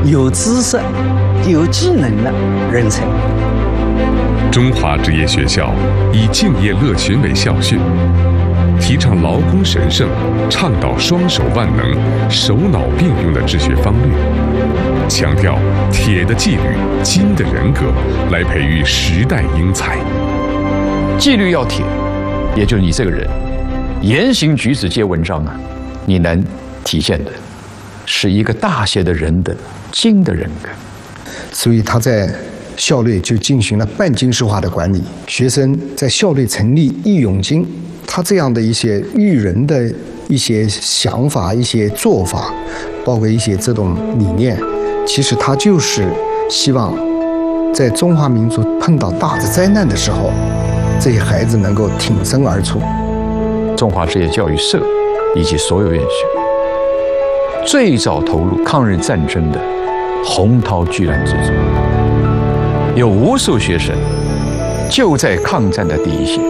有知识、有技能的人才。 中华职业学校以敬业乐群为校训，提倡劳工神圣，倡导双手万能、手脑并用的治学方略，强调铁的纪律、金的人格，来培育时代英才。 纪律要铁，也就是你这个人言行举止皆文章啊，你能体现的是一个大些的人的金的人格。 所以他在校内就进行了半军事化的管理，学生在校内成立义勇军，他这样的一些育人的一些想法、一些做法，包括一些这种理念，其实他就是希望在中华民族碰到大的灾难的时候，这些孩子能够挺身而出。 中华职业教育社以及所有院校最早投入抗日战争的洪涛巨澜之中，有无数学生就在抗战的第一线。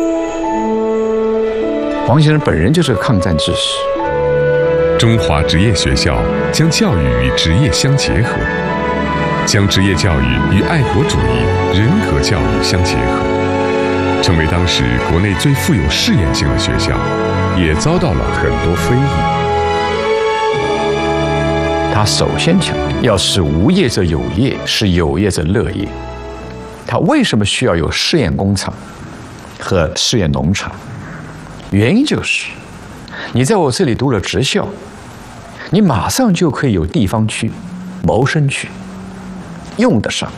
黄先生本人就是个抗战志士。 中华职业学校将教育与职业相结合，将职业教育与爱国主义、人格教育相结合，成为当时国内最富有试验性的学校，也遭到了很多非议。 他首先强调要使无业者有业，使有业者乐业。他为什么需要有试验工厂和试验农场？原因就是你在我这里读了职校，你马上就可以有地方去谋生去，用得上。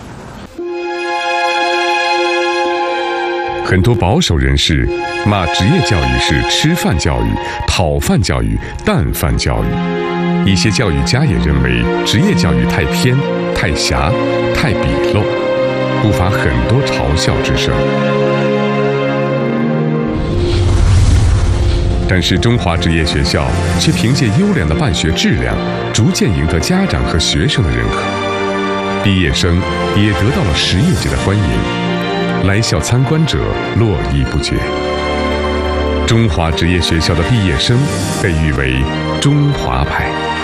很多保守人士骂职业教育是吃饭教育、讨饭教育、淡饭教育。一些教育家也认为职业教育太偏、太狭、太鄙陋，不乏很多嘲笑之声。但是中华职业学校却凭借优良的办学质量，逐渐赢得家长和学生的认可，毕业生也得到了实业界的欢迎，来校参观络绎不绝。中华职业学校的毕业生被誉为中华派。